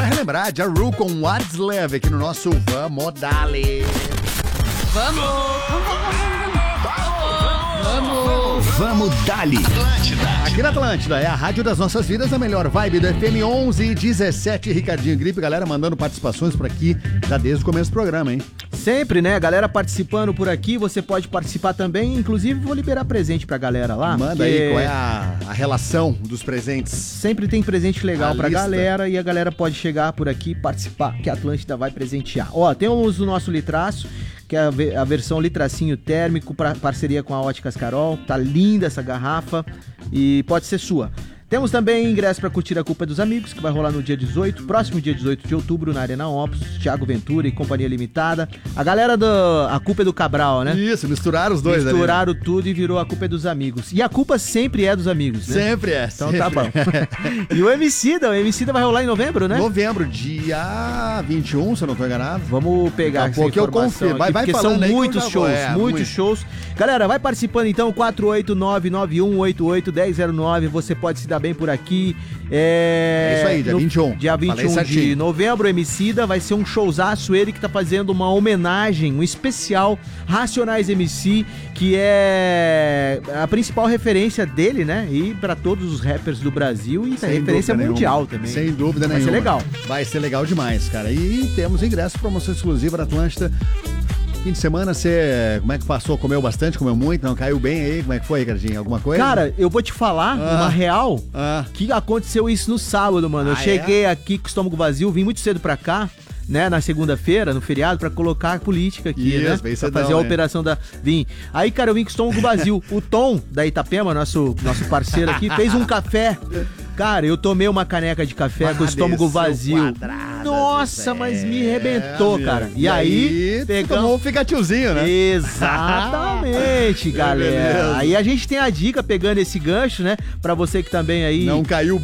Bora relembrar, Ja Rule com What's Love aqui no nosso Vamos Dali. Vamos Dali. Aqui na Atlântida, é a rádio das nossas vidas, a melhor vibe do FM 1117. Ricardinho Gripe, galera mandando participações por aqui já desde o começo do programa, hein? Sempre, né? Galera participando por aqui, você pode participar também. Inclusive, vou liberar presente pra galera lá. Manda aí qual é a relação dos presentes. Sempre tem presente legal pra lista. galera e a galera pode chegar por aqui e participar, que a Atlântida vai presentear. Ó, temos o nosso litraço, que é a versão litracinho térmico, parceria com a Óticas Carol. Tá linda essa garrafa e pode ser sua. Temos também ingresso para curtir A Culpa é dos Amigos, que vai rolar no dia 18, próximo dia 18 de outubro, na Arena Opus, Thiago Ventura e Companhia Limitada. A galera A Culpa é do Cabral, né? Isso, misturaram os dois. Misturaram ali, né? Tudo e virou A Culpa é dos Amigos. E a culpa sempre é dos amigos, né? Sempre é. Então sempre tá bom. E o Emicida vai rolar em novembro, né? Novembro, dia 21, se eu não tô enganado. Vamos pegar essa informação. Eu confirmo. Vai porque falando são aí muitos shows, muitos shows. Galera, vai participando então, 489-9188-1009. Você pode se dar bem por aqui. É isso aí, dia 21. Dia 21 de novembro, Emicida vai ser um showzaço, ele que tá fazendo uma homenagem, um especial Racionais MC, que é a principal referência dele, né? E pra todos os rappers do Brasil e referência mundial também. Sem dúvida nenhuma. Vai ser legal. Vai ser legal demais, cara. E temos ingresso, promoção exclusiva da Atlântida. Fim de semana, você, como é que passou? Comeu bastante, comeu muito? Não caiu bem aí? Como é que foi, Ricardinho? Alguma coisa? Cara, eu vou te falar uma real que aconteceu isso no sábado, mano. Eu cheguei aqui com o estômago vazio, vim muito cedo pra cá, né, na segunda-feira, no feriado, pra colocar a política aqui, né? Pra fazer a operação da... Vim. Aí, cara, eu vim com o estômago vazio. O Tom, da Itapema, nosso parceiro aqui, fez um café. Cara, eu tomei uma caneca de café com o estômago vazio. Nossa, mas me arrebentou, cara. E aí pegamos... Tomou um figatiozinho, né? Exatamente, galera. Aí a gente tem a dica, pegando esse gancho, né? Pra você que também aí... Não caiu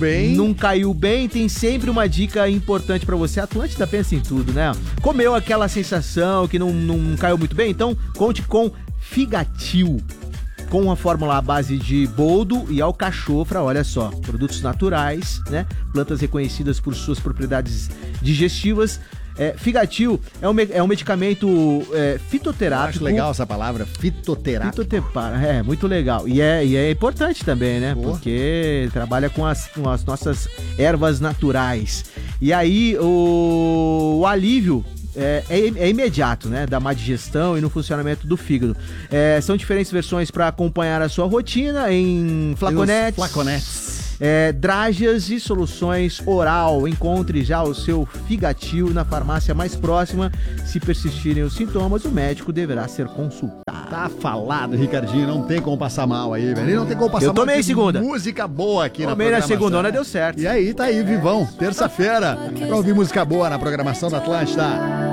bem, tem sempre uma dica importante pra você. A Atlântida pensa em tudo, né? Comeu aquela sensação que não caiu muito bem? Então, conte com Figatil. Com uma fórmula à base de boldo e alcachofra, olha só, produtos naturais, né? Plantas reconhecidas por suas propriedades digestivas. Figatil é um medicamento fitoterápico. Acho legal essa palavra, fitoterápico. Muito legal. E é importante também, né? Porque trabalha com as nossas ervas naturais. E aí, o alívio é imediato, né? Da má digestão e no funcionamento do fígado. São diferentes versões para acompanhar a sua rotina em flaconetes. Drágeas e soluções oral. Encontre já o seu Figatil na farmácia mais próxima. Se persistirem os sintomas, o médico deverá ser consultado. Tá falado, Ricardinho. Não tem como passar mal aí, velho. Não tem como passar mal. Eu tomei segunda. Música boa aqui na programação. Tomei na segundona, deu certo. E aí, tá aí, vivão. Terça-feira, pra ouvir música boa na programação da Atlântida.